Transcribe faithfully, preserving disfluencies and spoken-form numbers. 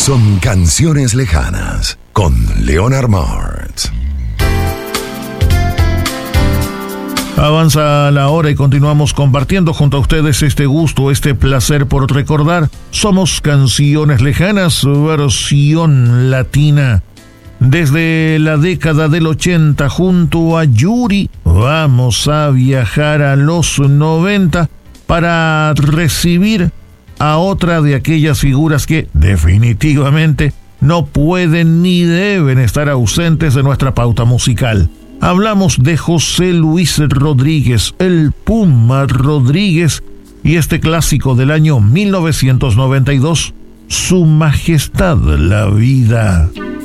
Son canciones lejanas con Leonard Martz. Avanza la hora y continuamos compartiendo junto a ustedes este gusto, este placer por recordar. Somos Canciones Lejanas, versión latina. Desde la década del ochenta, junto a Yuri, vamos a viajar a los noventa para recibir a otra de aquellas figuras que definitivamente no pueden ni deben estar ausentes de nuestra pauta musical. Hablamos de José Luis Rodríguez, el Puma Rodríguez, y este clásico del año mil novecientos noventa y dos, Su Majestad la Vida.